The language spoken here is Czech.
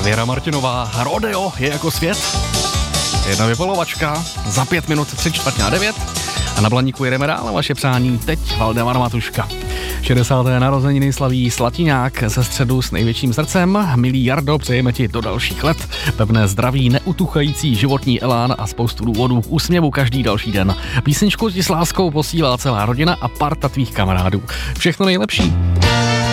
Věra Martinová, Rodeo je jako svět. Jedna vypalovačka, za 5 minut 8:45 a na Blaníku jedeme dál, vaše přání teď Valdemar Matuška. 60. narozeniny slaví Slatiňák ze Středu s největším srdcem. Milý Jardo, přejeme ti do dalších let pevné zdraví, neutuchající životní elán a spoustu důvodů k úsměvu každý další den. Písničku ti s láskou posílá celá rodina a parta tvých kamarádů. Všechno nejlepší.